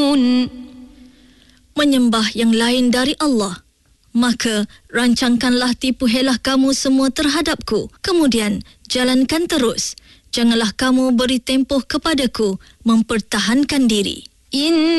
menyembah yang lain dari Allah, maka rancangkanlah tipu helah kamu semua terhadapku. Kemudian jalankan terus. Janganlah kamu beri tempoh kepadaku mempertahankan diri.